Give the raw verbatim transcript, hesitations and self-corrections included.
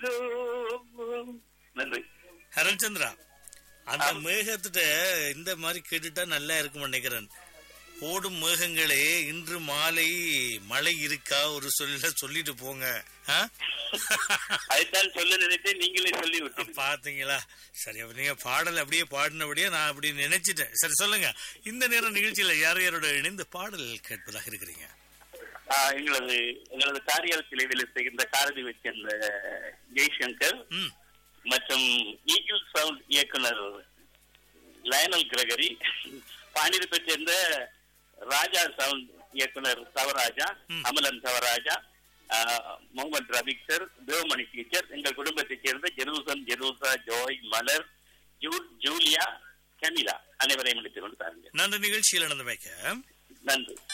எங்கும். நன்றி. ஹரண்சந்திரா, அந்த மேகத்திட்ட இந்த மாதிரி கேட்டுட்டா நல்லா இருக்கும் நினைக்கிறேன். ஓடும் மேகங்களே இன்று மாலை மழை இருக்கா ஒரு சொல்ல சொல்லிட்டு போங்க. அதுதான் சொல்ல நினைத்தேன், நீங்களே சொல்லி விட்டு பாத்தீங்களா? சரி, அப்ப நீங்க பாடல் அப்படியே பாடினபடியே நான் அப்படி நினைச்சிட்டேன். சரி சொல்லுங்க, இந்த நேரம் நிகழ்ச்சியில யார் யாரோட இணைந்து பாடல் கேட்பதாக இருக்கிறீங்க? எங்களது எங்களது காரியாலயத்தில் வேலை செய்கின்ற காரதி வச்சிருந்த ஜெய்சங்கர் மற்றும் ஈகிள் சவுண்ட் இயக்குனர் லயனல் கிரகரி, பாண்டியத்தை சேர்ந்த ராஜா சவுண்ட் இயக்குனர் சவராஜா, அமலன் சவராஜா, முகமது ரபிக் சார், தேவமணி டீச்சர், எங்கள் குடும்பத்தைச் சேர்ந்த ஜெருசன், ஜெருசா, ஜோய், மலர், ஜூட், ஜூலியா, கமிலா அனைவரையும் முடித்துக் கொண்டு தாருங்கள். நன்றி நிகழ்ச்சியில் நடந்து வைக்க. நன்றி.